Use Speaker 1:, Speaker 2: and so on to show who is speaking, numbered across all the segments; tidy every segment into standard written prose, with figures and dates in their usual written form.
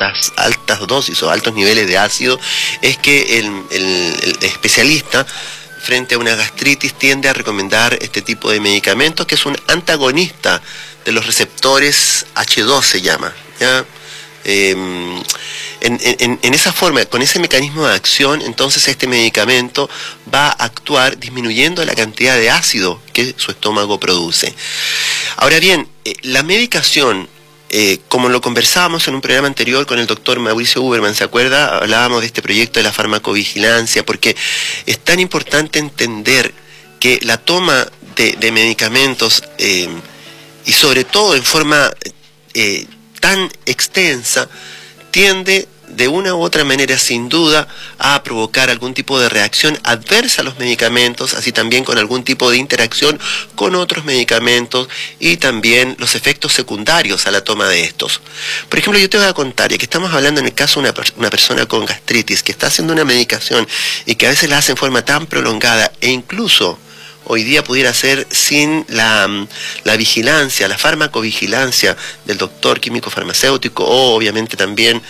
Speaker 1: altas dosis o altos niveles de ácido, es que el especialista frente a una gastritis tiende a recomendar este tipo de medicamentos, que es un antagonista de los receptores H2, se llama, ¿ya? En esa forma, con ese mecanismo de acción, entonces este medicamento va a actuar disminuyendo la cantidad de ácido que su estómago produce. Ahora bien, la medicación, como lo conversábamos en un programa anterior con el doctor Mauricio Uberman, ¿se acuerda? Hablábamos de este proyecto de la farmacovigilancia, porque es tan importante entender que la toma de medicamentos, y sobre todo en forma tan extensa, tiende de una u otra manera, sin duda, a provocar algún tipo de reacción adversa a los medicamentos, así también con algún tipo de interacción con otros medicamentos y también los efectos secundarios a la toma de estos. Por ejemplo, yo te voy a contar, ya que estamos hablando en el caso de una persona con gastritis que está haciendo una medicación y que a veces la hace en forma tan prolongada e incluso hoy día pudiera ser sin la vigilancia, la farmacovigilancia del doctor químico farmacéutico o obviamente también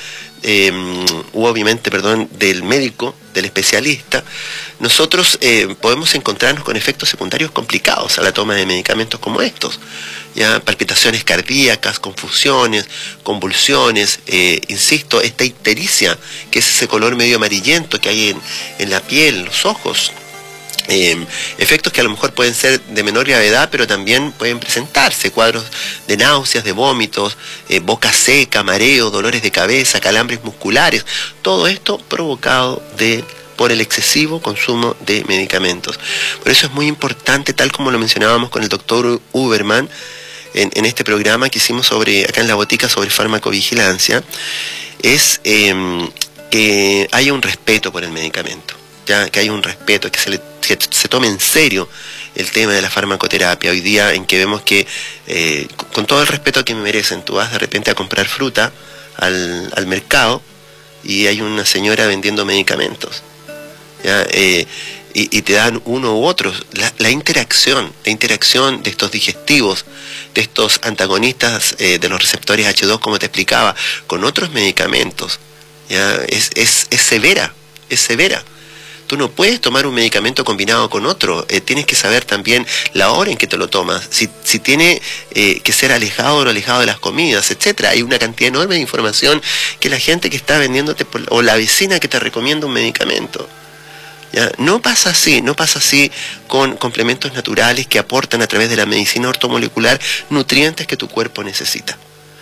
Speaker 1: del médico, del especialista, nosotros podemos encontrarnos con efectos secundarios complicados a la toma de medicamentos como estos, ya palpitaciones cardíacas, confusiones, convulsiones, insisto, esta ictericia, que es ese color medio amarillento que hay en la piel, en los ojos. Efectos que a lo mejor pueden ser de menor gravedad, pero también pueden presentarse cuadros de náuseas, de vómitos, boca seca, mareo, dolores de cabeza, calambres musculares, todo esto provocado por el excesivo consumo de medicamentos. Por eso es muy importante, tal como lo mencionábamos con el doctor Uberman en este programa que hicimos acá en la botica sobre farmacovigilancia, es que haya un respeto por el medicamento. Ya, que hay un respeto, que se tome en serio el tema de la farmacoterapia. Hoy día en que vemos que, con todo el respeto que me merecen, tú vas de repente a comprar fruta al mercado y hay una señora vendiendo medicamentos, ¿ya? Y te dan uno u otro. La interacción de estos digestivos, de estos antagonistas de los receptores H2, como te explicaba, con otros medicamentos, ¿ya? Es severa, es severa. Tú no puedes tomar un medicamento combinado con otro, tienes que saber también la hora en que te lo tomas, si tiene que ser alejado o no alejado de las comidas, etcétera. Hay una cantidad enorme de información que la gente que está vendiéndote, o la vecina que te recomienda un medicamento, ¿ya? No pasa así con complementos naturales que aportan a través de la medicina ortomolecular nutrientes que tu cuerpo necesita.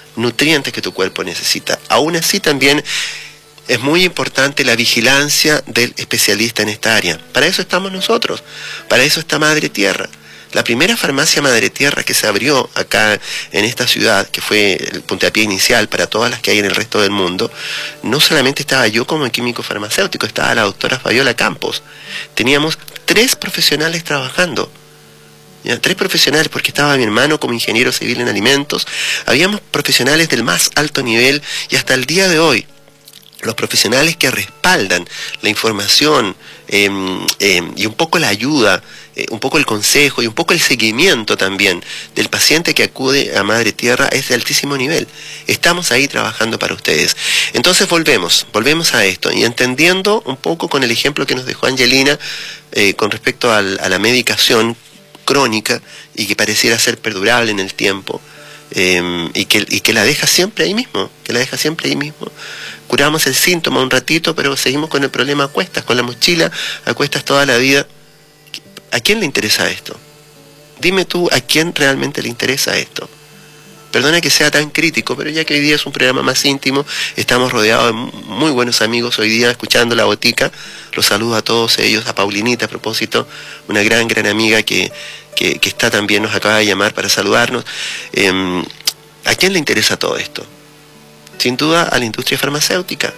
Speaker 1: Aún así también es muy importante la vigilancia del especialista en esta área. Para eso estamos nosotros, para eso está Madre Tierra. La primera farmacia Madre Tierra que se abrió acá en esta ciudad, que fue el puntapié inicial para todas las que hay en el resto del mundo, no solamente estaba yo como químico farmacéutico, estaba la doctora Fabiola Campos. Teníamos 3 profesionales trabajando. Ya, 3 profesionales, porque estaba mi hermano como ingeniero civil en alimentos. Habíamos profesionales del más alto nivel y hasta el día de hoy, los profesionales que respaldan la información y un poco la ayuda, un poco el consejo y un poco el seguimiento también del paciente que acude a Madre Tierra es de altísimo nivel. Estamos ahí trabajando para ustedes. Entonces volvemos a esto y entendiendo un poco con el ejemplo que nos dejó Angelina con respecto a la medicación crónica y que pareciera ser perdurable en el tiempo. Y que la deja siempre ahí mismo, curamos el síntoma un ratito, pero seguimos con el problema a cuestas, con la mochila a cuestas toda la vida. ¿A quién le interesa esto? Dime tú, ¿a quién realmente le interesa esto? Perdona que sea tan crítico, pero ya que hoy día es un programa más íntimo, estamos rodeados de muy buenos amigos hoy día escuchando La Botica. Los saludo a todos ellos, a Paulinita a propósito, una gran amiga que está también, nos acaba de llamar para saludarnos. ¿A quién le interesa todo esto? Sin duda a la industria farmacéutica,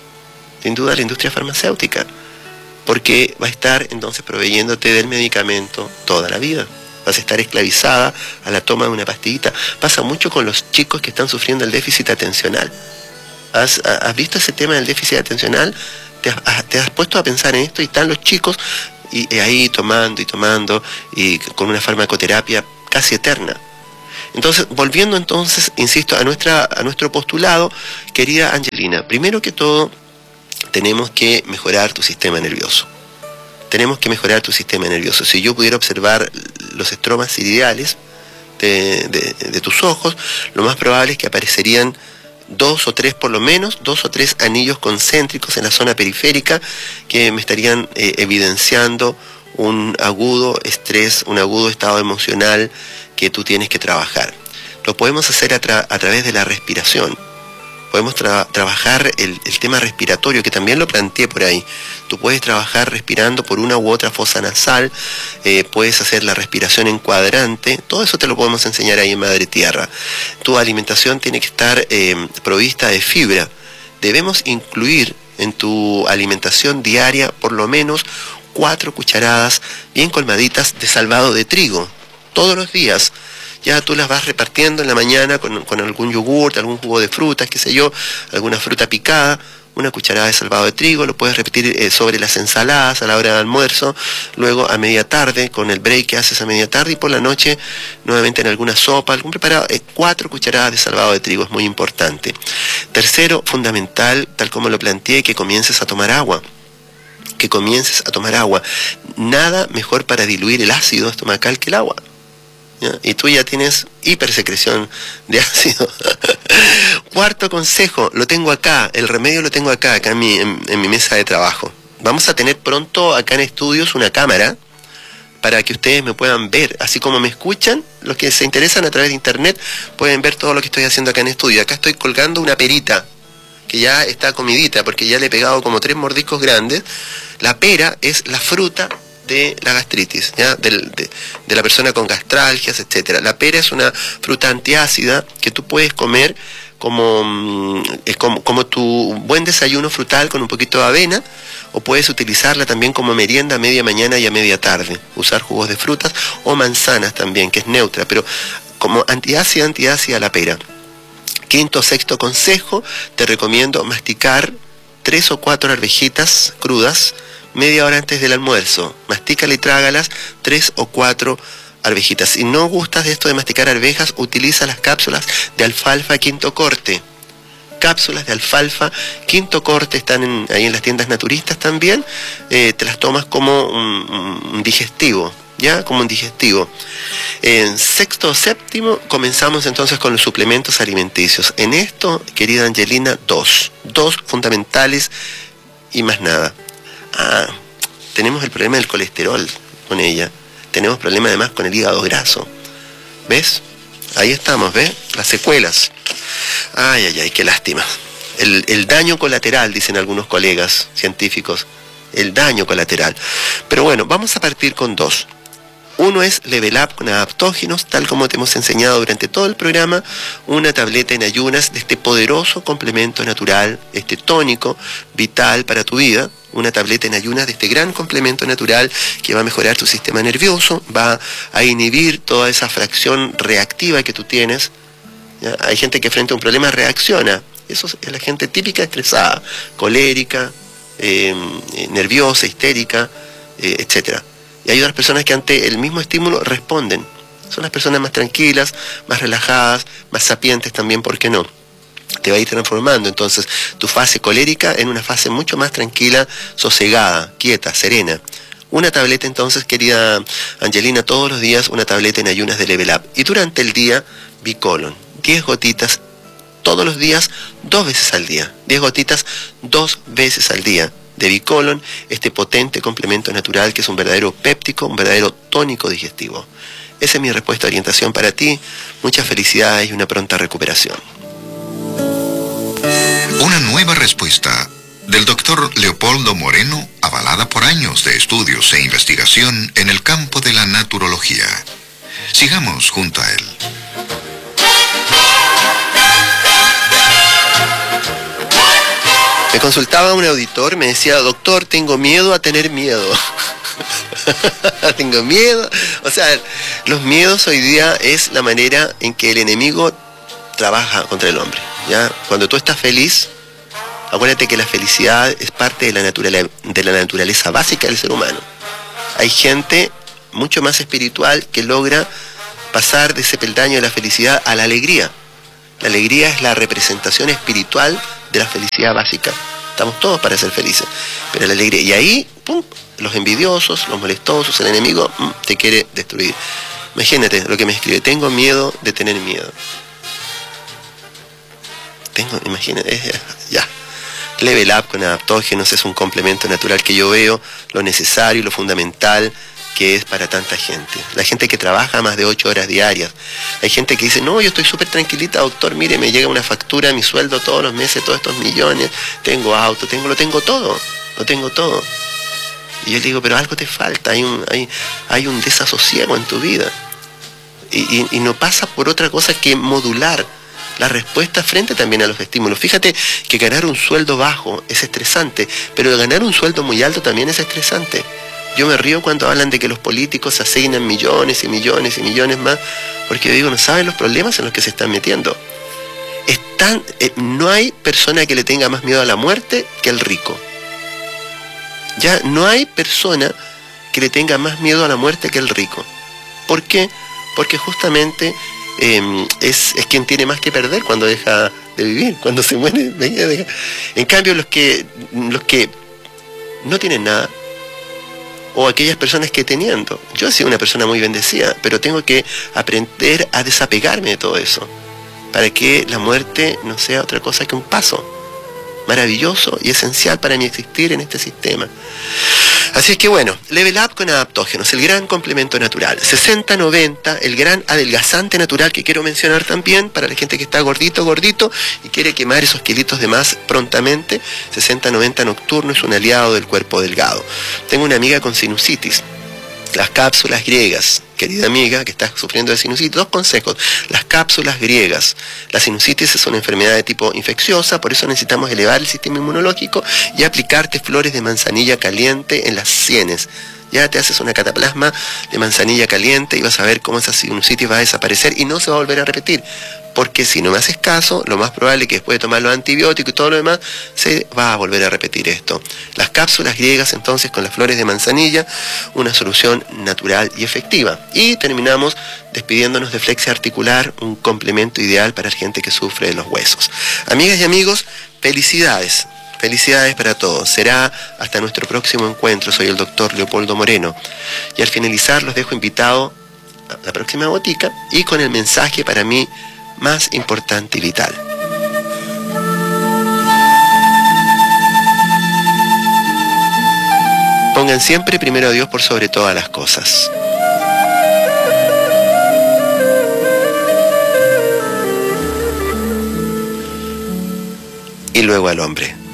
Speaker 1: porque va a estar entonces proveyéndote del medicamento toda la vida. Vas a estar esclavizada a la toma de una pastillita. Pasa mucho con los chicos que están sufriendo el déficit atencional. ¿Has visto ese tema del déficit atencional? ¿Te has puesto a pensar en esto? Y están los chicos y ahí tomando y con una farmacoterapia casi eterna. Entonces, volviendo entonces, insisto, a nuestro postulado, querida Angelina, primero que todo, tenemos que mejorar tu sistema nervioso. Tenemos que mejorar tu sistema nervioso. Si yo pudiera observar los estromas iridiales de tus ojos, lo más probable es que aparecerían dos o tres anillos concéntricos en la zona periférica que me estarían evidenciando un agudo estrés, un agudo estado emocional que tú tienes que trabajar. Lo podemos hacer a través de la respiración. Podemos trabajar el tema respiratorio, que también lo planteé por ahí. Tú puedes trabajar respirando por una u otra fosa nasal, puedes hacer la respiración en cuadrante, todo eso te lo podemos enseñar ahí en Madre Tierra. Tu alimentación tiene que estar provista de fibra. Debemos incluir en tu alimentación diaria por lo menos 4 cucharadas bien colmaditas de salvado de trigo, todos los días. Ya tú las vas repartiendo en la mañana con algún yogurt, algún jugo de frutas, qué sé yo, alguna fruta picada, una cucharada de salvado de trigo, lo puedes repetir sobre las ensaladas a la hora de almuerzo, luego a media tarde, con el break que haces a media tarde, y por la noche nuevamente en alguna sopa, algún preparado, 4 cucharadas de salvado de trigo, es muy importante. Tercero, fundamental, tal como lo planteé, que comiences a tomar agua. Nada mejor para diluir el ácido estomacal que el agua. ¿Ya? Y tú ya tienes hipersecreción de ácido. Cuarto consejo, lo tengo acá, el remedio lo tengo acá en mi mesa de trabajo. Vamos a tener pronto acá en estudios una cámara para que ustedes me puedan ver, así como me escuchan, los que se interesan a través de internet pueden ver todo lo que estoy haciendo acá en estudio. Acá estoy colgando una perita que ya está comidita porque ya le he pegado como 3 mordiscos grandes. La pera es la fruta de la gastritis, ¿ya? De la persona con gastralgias, etcétera. La pera es una fruta antiácida que tú puedes comer como tu buen desayuno frutal con un poquito de avena, o puedes utilizarla también como merienda a media mañana y a media tarde. Usar jugos de frutas o manzanas también, que es neutra, pero como antiácida la pera. Quinto, sexto consejo, te recomiendo masticar 3 o 4 arvejitas crudas media hora antes del almuerzo. Mastícala y trágalas 3 o 4 arvejitas. Si no gustas de esto de masticar arvejas, utiliza las cápsulas de alfalfa quinto corte. Cápsulas de alfalfa quinto corte están ahí en las tiendas naturistas también. Te las tomas como un digestivo, ¿ya? Como un digestivo. En sexto o séptimo comenzamos entonces con los suplementos alimenticios. En esto, querida Angelina, dos fundamentales y más nada. Tenemos el problema del colesterol con ella. Tenemos problema además con el hígado graso. ¿Ves? Ahí estamos, ¿ves? Las secuelas. Ay, qué lástima. El daño colateral, dicen algunos colegas científicos. El daño colateral. Pero bueno, vamos a partir con 2. Uno es Level Up con adaptógenos, tal como te hemos enseñado durante todo el programa, una tableta en ayunas de este poderoso complemento natural, este tónico vital para tu vida, una tableta en ayunas de este gran complemento natural que va a mejorar tu sistema nervioso, va a inhibir toda esa fracción reactiva que tú tienes. ¿Ya? Hay gente que frente a un problema reacciona, eso es la gente típica estresada, colérica, nerviosa, histérica, etcétera. Y hay otras personas que ante el mismo estímulo responden. Son las personas más tranquilas, más relajadas, más sapientes también, ¿por qué no? Te va a ir transformando entonces tu fase colérica en una fase mucho más tranquila, sosegada, quieta, serena. Una tableta entonces, querida Angelina, todos los días una tableta en ayunas de Level Up. Y durante el día, Bicolon, 10 gotitas todos los días, 2 veces al día. 10 gotitas 2 veces al día de Bicolon, este potente complemento natural que es un verdadero péptico, un verdadero tónico digestivo. Esa es mi respuesta de orientación para ti. Muchas felicidades y una pronta recuperación.
Speaker 2: Una nueva respuesta del doctor Leopoldo Moreno, avalada por años de estudios e investigación en el campo de la naturología. Sigamos junto a él.
Speaker 1: Me consultaba un auditor, me decía, doctor, tengo miedo a tener miedo. Tengo miedo. O sea, los miedos hoy día es la manera en que el enemigo trabaja contra el hombre. ¿Ya? Cuando tú estás feliz, acuérdate que la felicidad es parte de la naturaleza básica del ser humano. Hay gente mucho más espiritual que logra pasar de ese peldaño de la felicidad a la alegría. La alegría es la representación espiritual de la felicidad básica. Estamos todos para ser felices, pero la alegría, y ahí, pum, los envidiosos, los molestosos, el enemigo te quiere destruir. Imagínate lo que me escribe: tengo miedo de tener miedo. Imagínate, ya. Level Up con adaptógenos es un complemento natural que yo veo lo necesario y lo fundamental que es para tanta gente. La gente que trabaja más de 8 horas diarias. Hay gente que dice: no, yo estoy súper tranquilita, doctor, mire, me llega una factura, mi sueldo todos los meses, todos estos millones, tengo auto, lo tengo todo. Y yo le digo: pero algo te falta, hay un desasosiego en tu vida. Y no pasa por otra cosa que modular la respuesta frente también a los estímulos. Fíjate que ganar un sueldo bajo es estresante, pero ganar un sueldo muy alto también es estresante. Yo me río cuando hablan de que los políticos asignan millones y millones y millones más, porque yo digo, no saben los problemas en los que se están metiendo. No hay persona que le tenga más miedo a la muerte que el rico. Ya no hay persona que le tenga más miedo a la muerte que el rico. ¿Por qué? Porque justamente es quien tiene más que perder cuando deja de vivir, cuando se muere. En cambio, los que no tienen nada, o aquellas personas que teniendo, yo he sido una persona muy bendecida, pero tengo que aprender a desapegarme de todo eso, para que la muerte no sea otra cosa que un paso maravilloso y esencial para mi existir en este sistema. Así es que bueno, Level Up con adaptógenos, el gran complemento natural. 60-90, el gran adelgazante natural que quiero mencionar también para la gente que está gordito y quiere quemar esos kilitos de más prontamente. 60-90 nocturno es un aliado del cuerpo delgado. Tengo una amiga con sinusitis. Las cápsulas griegas, querida amiga que está sufriendo de sinusitis, 2 consejos. Las cápsulas griegas. La sinusitis es una enfermedad de tipo infecciosa, por eso necesitamos elevar el sistema inmunológico y aplicarte flores de manzanilla caliente en las sienes. Ya te haces una cataplasma de manzanilla caliente y vas a ver cómo esa sinusitis va a desaparecer y no se va a volver a repetir. Porque si no me haces caso, lo más probable es que después de tomar los antibióticos y todo lo demás, se va a volver a repetir esto. Las cápsulas griegas, entonces, con las flores de manzanilla, una solución natural y efectiva. Y terminamos despidiéndonos de Flexia Articular, un complemento ideal para la gente que sufre de los huesos. Amigas y amigos, felicidades. Felicidades para todos. Será hasta nuestro próximo encuentro. Soy el doctor Leopoldo Moreno. Y al finalizar los dejo invitado a la próxima botica y con el mensaje para mí más importante y vital. Pongan siempre primero a Dios por sobre todas las cosas. Y luego al hombre.